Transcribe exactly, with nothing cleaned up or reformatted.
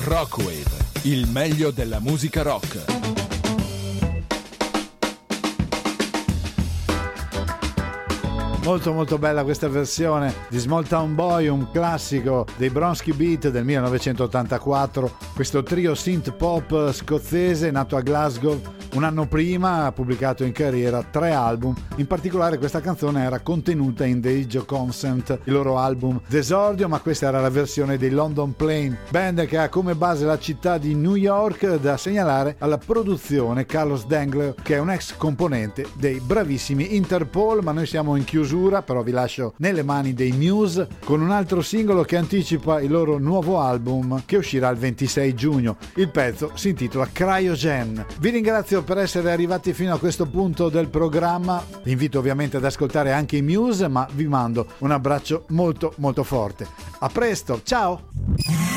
Rockwave, il meglio della musica rock. Molto molto bella questa versione di Small Town Boy, un classico dei Bronski Beat del millenovecentottantaquattro. Questo trio synth pop scozzese nato a Glasgow un anno prima, ha pubblicato in carriera tre album. In particolare questa canzone era contenuta in The Age of Consent, il loro album d'esordio, ma questa era la versione dei London Plane, band che ha come base la città di New York. Da segnalare alla produzione Carlos Dengler, che è un ex componente dei bravissimi Interpol. Ma noi siamo in chiusura, però vi lascio nelle mani dei Muse con un altro singolo che anticipa il loro nuovo album che uscirà il ventisei giugno. Il pezzo si intitola Cryogen. Vi ringrazio per essere arrivati fino a questo punto del programma. Vi invito ovviamente ad ascoltare anche i Muse, ma vi mando un abbraccio molto molto forte. A presto, ciao!